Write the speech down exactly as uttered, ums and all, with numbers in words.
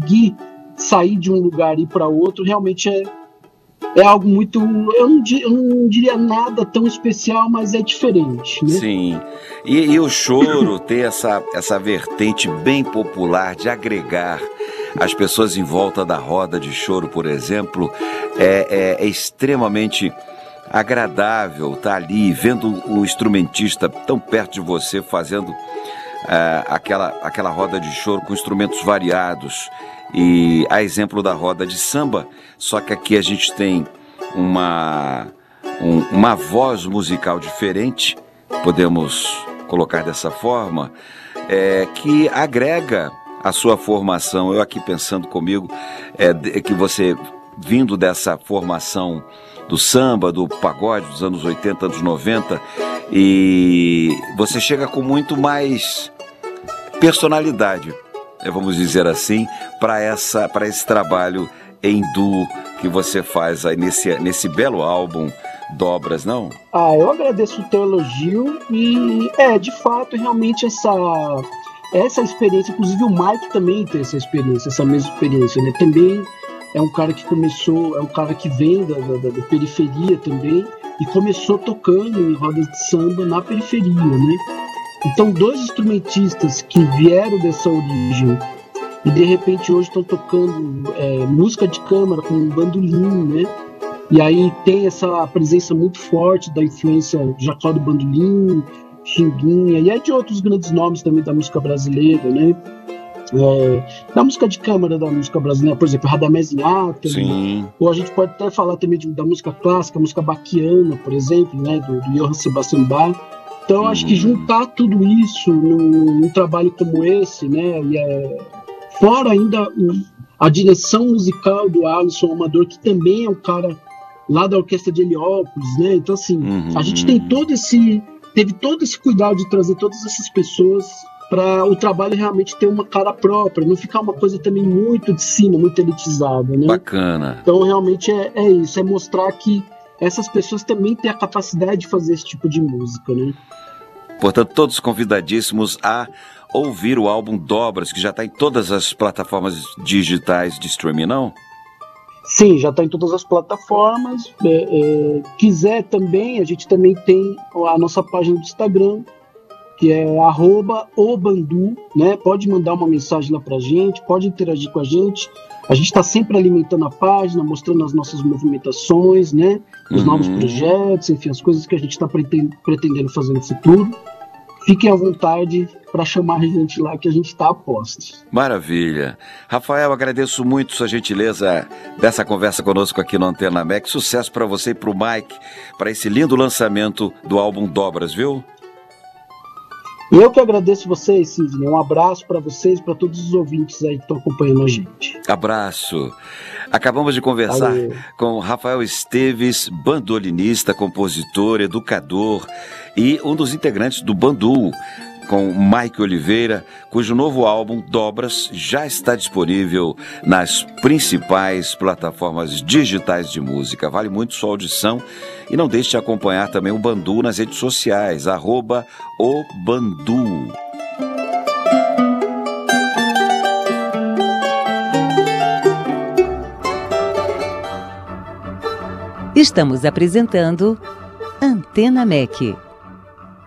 conseguir sair de um lugar e ir para outro realmente é, é algo muito, eu não, eu não diria nada tão especial, mas é diferente, né? Sim, e, e o choro tem essa, essa vertente bem popular de agregar as pessoas em volta da roda de choro, por exemplo, é, é, é extremamente agradável estar ali vendo o instrumentista tão perto de você fazendo uh, aquela, aquela roda de choro com instrumentos variados, e a exemplo da roda de samba, só que aqui a gente tem uma, um, uma voz musical diferente, podemos colocar dessa forma, é, que agrega a sua formação. Eu aqui pensando comigo, é, que você, vindo dessa formação do samba, do pagode dos anos oitenta, anos noventa, e você chega com muito mais personalidade, vamos dizer assim, para essa, para esse trabalho em duo que você faz aí nesse, nesse belo álbum Dobras, não? Ah, eu agradeço o teu elogio e é, de fato, realmente essa, essa experiência, inclusive o Mike também tem essa experiência, essa mesma experiência, né? Também é um cara que começou, é um cara que vem da, da, da periferia também e começou tocando em rodas de samba na periferia, né? Então, dois instrumentistas que vieram dessa origem e de repente hoje estão tocando é, música de câmara com um bandolim, né? E aí tem essa presença muito forte da influência Jacó do Bandolim, Xinguinha, e aí de outros grandes nomes também da música brasileira, né? É, da música de câmara da música brasileira, por exemplo, Radamés Inhatali, Sim. Ou a gente pode até falar também de, da música clássica, a música baquiana, por exemplo, né? Do, do Johann Sebastian Bach. Então, acho que juntar tudo isso num, num trabalho como esse, né, e é, fora ainda a direção musical do Alisson Amador, que também é um cara lá da Orquestra de Heliópolis, né, então assim, Uhum. a gente tem todo esse, teve todo esse cuidado de trazer todas essas pessoas para o trabalho realmente ter uma cara própria, não ficar uma coisa também muito de cima, muito elitizada, né. Bacana. Então, realmente é, é isso, é mostrar que essas pessoas também têm a capacidade de fazer esse tipo de música, né? Portanto, todos convidadíssimos a ouvir o álbum Dobras, que já está em todas as plataformas digitais de streaming, não? Sim, já está em todas as plataformas. É, é, quiser também, a gente também tem a nossa página do Instagram, que é arroba obandu, né? Pode mandar uma mensagem lá pra gente, pode interagir com a gente. A gente está sempre alimentando a página, mostrando as nossas movimentações, né? Os uhum. novos projetos, enfim, as coisas que a gente está pretendendo fazer no futuro. Fiquem à vontade para chamar a gente lá, que a gente está a postos. Maravilha. Rafael, agradeço muito sua gentileza dessa conversa conosco aqui no Antena M E C. Sucesso para você e para o Mike, para esse lindo lançamento do álbum Dobras, viu? Eu que agradeço vocês, Sidney. Um abraço para vocês e para todos os ouvintes aí que estão acompanhando a gente. Abraço. Acabamos de conversar Valeu. com Rafael Esteves, bandolinista, compositor, educador e um dos integrantes do Bandu, com Mike Oliveira, cujo novo álbum Dobras já está disponível nas principais plataformas digitais de música. Vale muito sua audição e não deixe de acompanhar também o Bandu nas redes sociais, arroba o Bandu. Estamos apresentando Antena M E C.